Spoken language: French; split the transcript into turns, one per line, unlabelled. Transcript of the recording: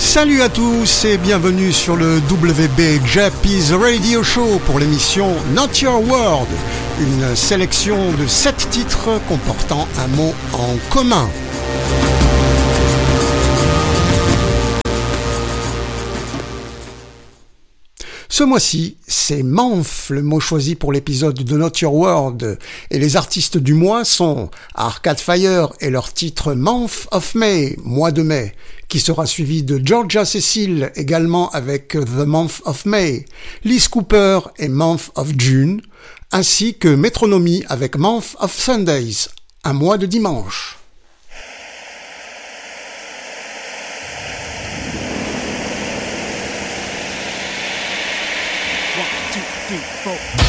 Salut à tous et bienvenue sur le WB Jappies Radio Show pour l'émission Not Your World, une sélection de 7 titres comportant un mot en commun. Ce mois-ci, c'est Month, le mot choisi pour l'épisode de Not Your World, et les artistes du mois sont Arcade Fire et leur titre Month of May, mois de mai, qui sera suivi de Georgia Cecil, également avec The Month of May, Liz Cooper et Month of June, ainsi que Metronomy avec Month of Sundays, un mois de dimanche.
1, 2, 3, 4